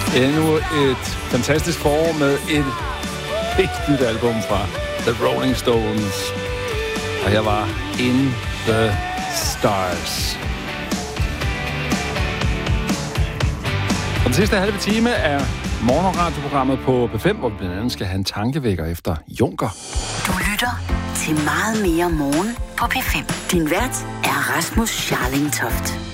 Endnu et fantastisk forår med et helt nyt album fra The Rolling Stones. Og her var In the Stars. Og den sidste halve time er morgenradioprogrammet på P5, hvor vi blandt andet skal have en tankevækker efter Juncker. Du lytter til meget mere morgen på P5. Din vært er Rasmus Scharling Toft.